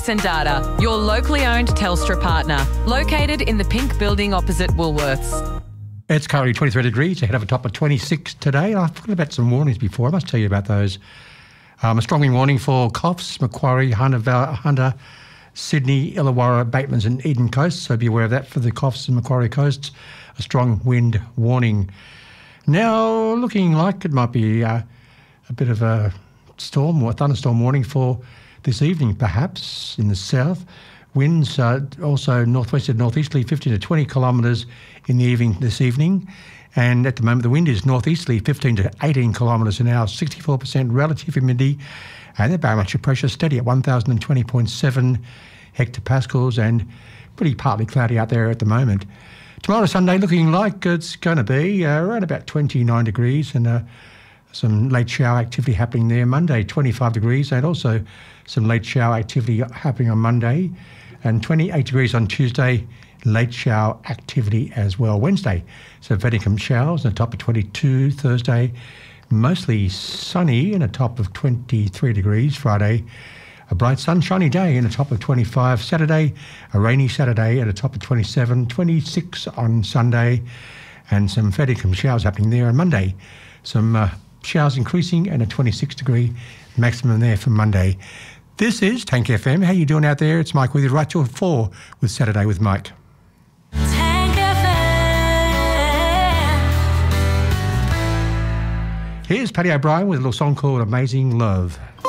and Data, your locally owned Telstra partner, located in the pink building opposite Woolworths. It's currently 23 degrees, ahead of a top of 26 today. I forgot about some warnings before. I must tell you about those. A strong wind warning for Coffs, Macquarie, Hunter, Sydney, Illawarra, Batemans and Eden coasts. So be aware of that for the Coffs and Macquarie coasts. A strong wind warning. Now, looking like it might be a bit of a storm or a thunderstorm warning for this evening, perhaps, in the south. Winds also northwest and northeasterly, 15 to 20 kilometres in the evening this evening. And at the moment, the wind is northeasterly, 15 to 18 kilometres an hour, 64% relative humidity. And the barometric pressure steady at 1,020.7 hectopascals and pretty partly cloudy out there at the moment. Tomorrow, Sunday, looking like it's going to be around about 29 degrees and some late shower activity happening there. Monday, 25 degrees, and also some late shower activity happening on Monday, and 28 degrees on Tuesday, late shower activity as well. Wednesday, so Venicum showers and a top of 22. Thursday, mostly sunny and a top of 23 degrees. Friday, a bright sunshiny day and a top of 25. Saturday, a rainy Saturday and a top of 27. 26 on Sunday, and some Venicum showers happening there on Monday. Some showers increasing and a 26 degree maximum there for Monday. This is Tank FM. How you doing out there? It's Mike with you right till 4 with Saturday with Mike. Tank FM. Here's Paddy O'Brien with a little song called Amazing Love.